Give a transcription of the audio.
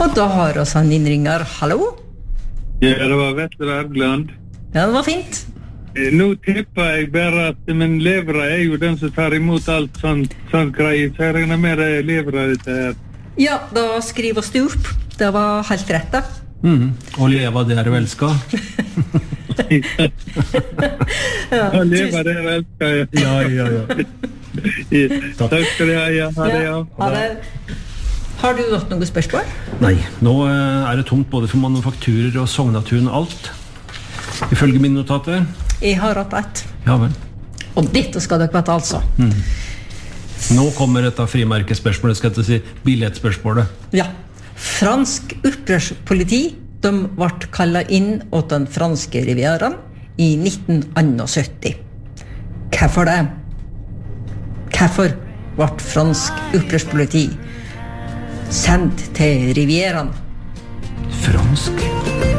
Og da har oss en innringer. Hallo? Ja, det var Vetle Wergeland. Ja, det var fint. Nå tipper jeg bare at min levere jo den som tar imot alt sånn greier, så jeg regner med det levere dette her. Ja, da skriv oss det opp. Det var helt rett da. Og leva det du elsker. Ja, leva det jeg elsker, ja. Ja. Takk skal du ha, ja. Ha det, ja. Ha det. Har du hatt noen spørsmål? Nei, nå det tomt både for manufakturer og Sognaturen og alt. Ifølge mine notater. Jeg har hatt ett. Ja vel. Og dette skal dere vite altså. Nå kommer dette frimerkespørsmålet, skal jeg si, billettspørsmålet. Ja. Fransk opprørspoliti, de ble kallet inn åt den franske rivieraen i 1971. Hvorfor det? Hvorfor ble fransk opprørspoliti sendt til rivieraen? Fransk?